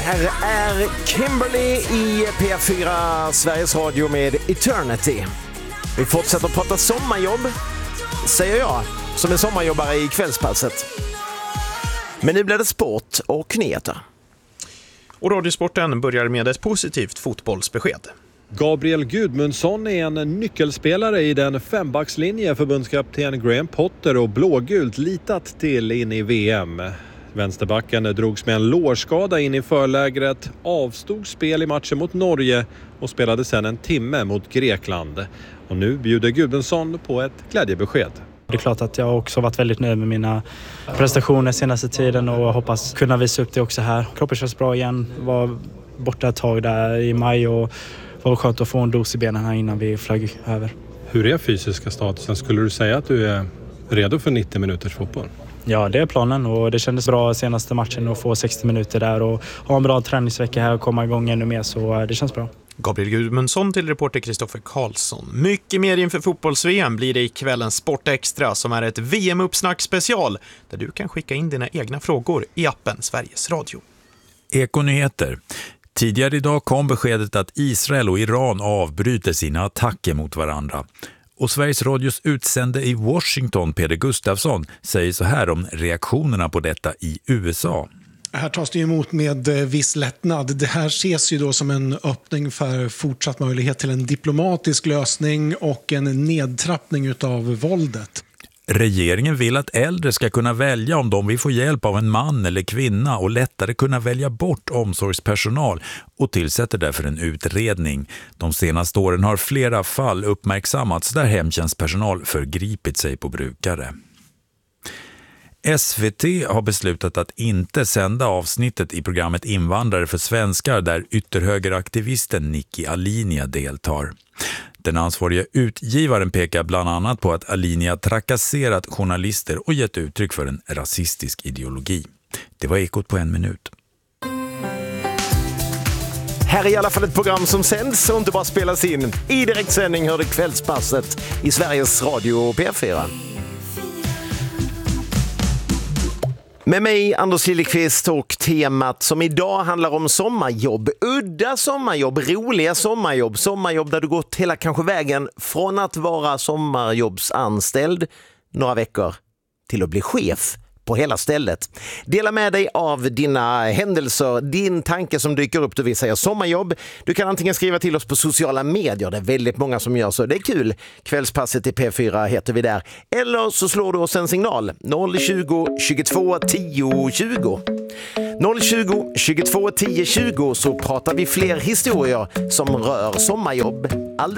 här är Kimberly i P4 Sveriges Radio med Eternity. Vi fortsätter att prata sommarjobb, säger jag, som är sommarjobbare i kvällspasset. Men nu blir det sport och nyheter. Och Radiosporten börjar med ett positivt fotbollsbesked. Gabriel Gudmundsson är en nyckelspelare i den fembackslinje förbundskapten Graham Potter och blågult litat till in i VM. Vänsterbacken drogs med en lårskada in i förlägret, avstod spel i matchen mot Norge och spelade sedan en timme mot Grekland. Och nu bjuder Gudmundsson på ett glädjebesked. Det är klart att jag också varit väldigt nöjd med mina prestationer senaste tiden och hoppas kunna visa upp det också här. Kroppen känns bra igen, var borta ett tag där i maj och var skönt att få en dos i benen här innan vi flög över. Hur är fysiska statusen? Skulle du säga att du är redo för 90 minuters fotboll? Ja, det är planen och det kändes bra senaste matchen att få 60 minuter där och ha en bra träningsvecka här och komma igång ännu mer, så det känns bra. Gabriel Gudmundsson till reporter Kristoffer Karlsson. Mycket mer inför fotbolls-VM blir det i kvällens Sport Extra som är ett VM-uppsnack special där du kan skicka in dina egna frågor i appen Sveriges Radio. Ekonyheter. Tidigare idag kom beskedet att Israel och Iran avbryter sina attacker mot varandra. Och Sveriges Radios utsände i Washington, Peder Gustafsson, säger så här om reaktionerna på detta i USA. Här tas det emot med viss lättnad. Det här ses ju då som en öppning för fortsatt möjlighet till en diplomatisk lösning och en nedtrappning utav våldet. Regeringen vill att äldre ska kunna välja om de vill få hjälp av en man eller kvinna och lättare kunna välja bort omsorgspersonal och tillsätter därför en utredning. De senaste åren har flera fall uppmärksammats där hemtjänstpersonal förgripit sig på brukare. SVT har beslutat att inte sända avsnittet i programmet Invandrare för svenskar där ytterhögeraktivisten Nikki Alinia deltar. Den ansvariga utgivaren pekar bland annat på att Alinia trakasserat journalister och gett uttryck för en rasistisk ideologi. Det var Ekot på 1 minut. Här är i alla fall ett program som sänds och inte bara spelas in. I direktsändning hör det kvällspasset i Sveriges Radio och P4. Med mig, Anders Lillekvist, och temat som idag handlar om sommarjobb. Udda sommarjobb, roliga sommarjobb. Sommarjobb där du gått hela kanske vägen från att vara sommarjobbsanställd några veckor till att bli chef på hela stället. Dela med dig av dina händelser, din tanke som dyker upp då vi säger sommarjobb. Du kan antingen skriva till oss på sociala medier, det är väldigt många som gör så, det är kul. Kvällspasset i P4 heter vi där. Eller så slår du oss en signal, 020 22 10 20. 020 22 10 20 så pratar vi fler historier som rör sommarjobb.